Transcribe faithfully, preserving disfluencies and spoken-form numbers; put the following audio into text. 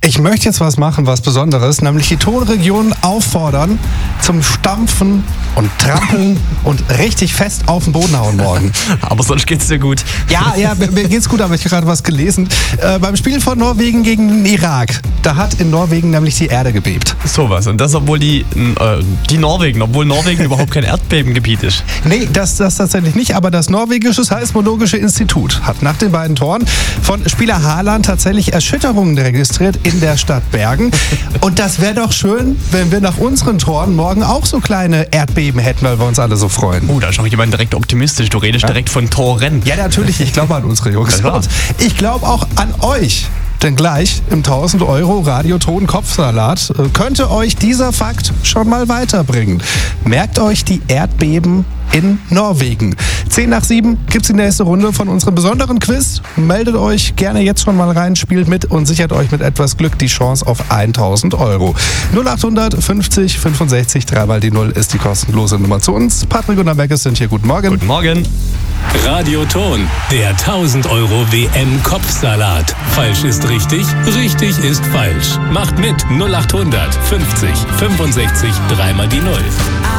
Ich möchte jetzt was machen, was Besonderes, nämlich die Tonregion auffordern zum Stampfen und Trampeln und richtig fest auf den Boden hauen morgen. Aber sonst geht's dir gut. Ja, ja, mir mir geht's gut, aber ich habe gerade was gelesen. Äh, beim Spiel von Norwegen gegen den Irak, da hat in Norwegen nämlich die Erde gebebt. Sowas. Und das, obwohl die, äh, die Norwegen, obwohl Norwegen überhaupt kein Erdbebengebiet ist. Nee, das, das tatsächlich nicht, aber das norwegische Seismologische Institut hat nach den beiden Toren von Spieler Haaland tatsächlich Erschütterungen registriert in der Stadt Bergen. Und das wäre doch schön, wenn wir nach unseren Toren morgen auch so kleine Erdbeben hätten, weil wir uns alle so freuen. Oh, da ist auch jemand direkt optimistisch. Du redest ja? direkt von Toren. Ja, natürlich. Ich glaube an unsere Jungs. Und ich glaube auch an euch. Denn gleich im tausend Euro Radioton-Kopfsalat äh, könnte euch dieser Fakt schon mal weiterbringen. Merkt euch die Erdbeben in Norwegen. zehn nach sieben gibt's die nächste Runde von unserem besonderen Quiz. Meldet euch gerne jetzt schon mal rein, spielt mit und sichert euch mit etwas Glück die Chance auf tausend Euro. null achthundert fünfzig fünfundsechzig, drei mal die null ist die kostenlose Nummer zu uns. Patrick und Rebecca sind hier. Guten Morgen. Guten Morgen. Radioton, der tausend Euro W M-Kopfsalat. Falsch ist richtig, richtig ist falsch. Macht mit null achthundert fünfzig fünfundsechzig, drei mal die null.